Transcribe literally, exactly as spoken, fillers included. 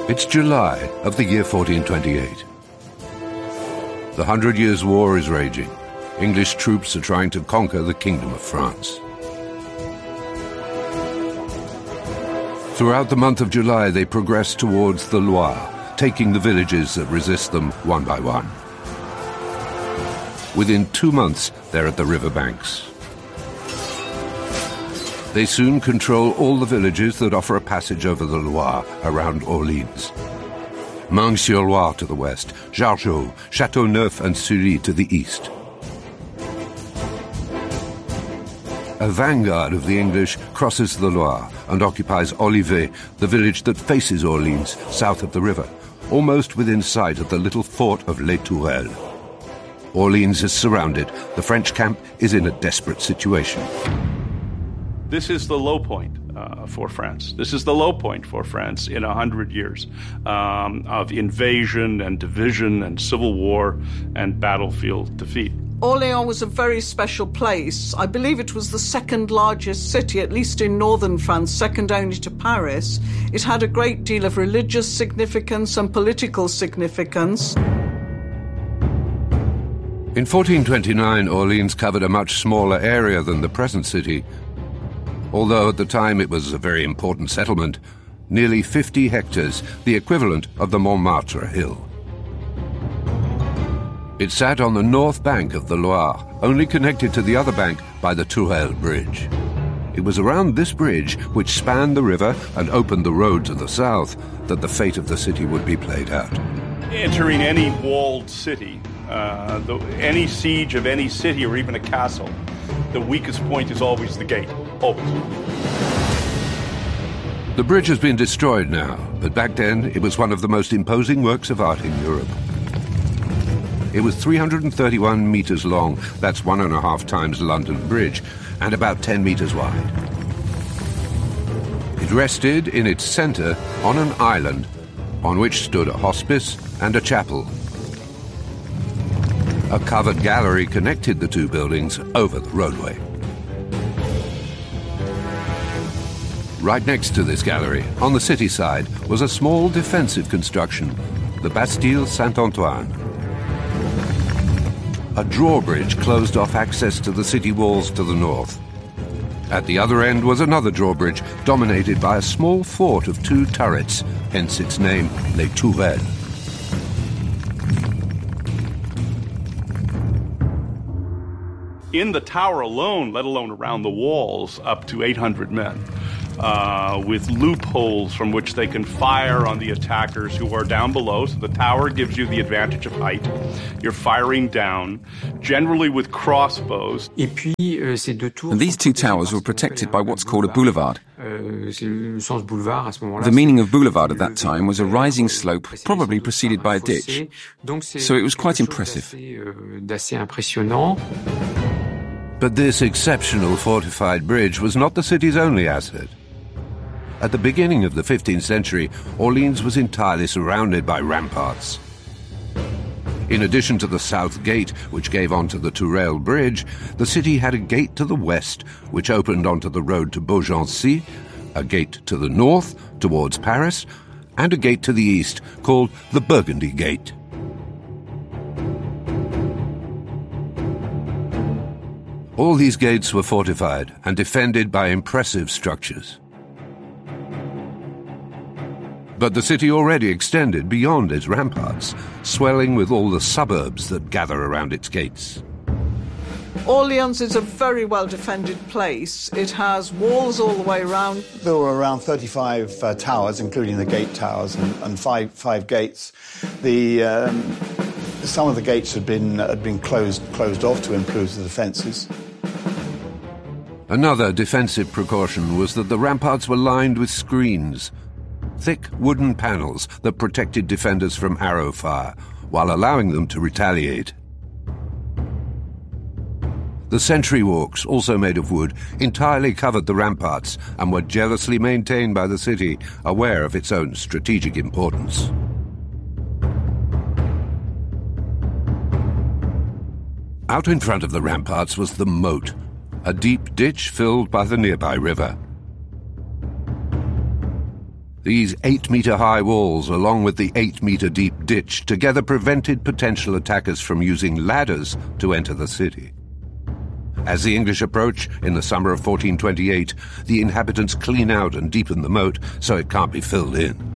It's July of the year fourteen twenty-eight. The Hundred Years' War is raging. English troops are trying to conquer the Kingdom of France. Throughout the month of July, they progress towards the Loire, taking the villages that resist them one by one. Within two months, they're at the riverbanks. They soon control all the villages that offer a passage over the Loire around Orleans. Meung-sur-Loire to the west, Jargeau, Châteauneuf and Sully to the east. A vanguard of the English crosses the Loire and occupies Olivet, the village that faces Orleans, south of the river, almost within sight of the little fort of Les Tourelles. Orleans is surrounded. The French camp is in a desperate situation. This is the low point uh, for France. This is the low point for France in a hundred years um, of invasion and division and civil war and battlefield defeat. Orléans was a very special place. I believe it was the second largest city, at least in northern France, second only to Paris. It had a great deal of religious significance and political significance. In fourteen twenty-nine, Orleans covered a much smaller area than the present city. Although at the time it was a very important settlement, nearly fifty hectares, the equivalent of the Montmartre hill. It sat on the north bank of the Loire, only connected to the other bank by the Tourelles Bridge. It was around this bridge, which spanned the river and opened the road to the south, that the fate of the city would be played out. Entering any walled city, uh, the, any siege of any city or even a castle, the weakest point is always the gate, always. The bridge has been destroyed now, but back then it was one of the most imposing works of art in Europe. It was three hundred thirty-one meters long, that's one and a half times London Bridge, and about ten meters wide. It rested in its center on an island on which stood a hospice and a chapel. A covered gallery connected the two buildings over the roadway. Right next to this gallery, on the city side, was a small defensive construction, the Bastille Saint-Antoine. A drawbridge closed off access to the city walls to the north. At the other end was another drawbridge, dominated by a small fort of two turrets, hence its name, Les Tourelles. In the tower alone, let alone around the walls, up to eight hundred men. Uh, with loopholes from which they can fire on the attackers who are down below. So the tower gives you the advantage of height. You're firing down, generally with crossbows. And these two towers were protected by what's called a boulevard. The meaning of boulevard at that time was a rising slope, probably preceded by a ditch. So it was quite impressive. But this exceptional fortified bridge was not the city's only asset. At the beginning of the fifteenth century, Orleans was entirely surrounded by ramparts. In addition to the south gate, which gave onto the Tourelles Bridge, the city had a gate to the west, which opened onto the road to Beaugency, a gate to the north, towards Paris, and a gate to the east, called the Burgundy Gate. All these gates were fortified and defended by impressive structures. But the city already extended beyond its ramparts, swelling with all the suburbs that gather around its gates. Orleans is a very well-defended place. It has walls all the way around. There were around thirty-five uh, towers, including the gate towers, and, and five, five gates. The, um, some of the gates had been, had been closed, closed off to improve the defences. Another defensive precaution was that the ramparts were lined with screens, thick wooden panels that protected defenders from arrow fire, while allowing them to retaliate. The sentry walks, also made of wood, entirely covered the ramparts and were jealously maintained by the city, aware of its own strategic importance. Out in front of the ramparts was the moat, a deep ditch filled by the nearby river. These eight-metre-high walls, along with the eight-metre-deep ditch, together prevented potential attackers from using ladders to enter the city. As the English approach in the summer of fourteen twenty-eight, the inhabitants clean out and deepen the moat so it can't be filled in.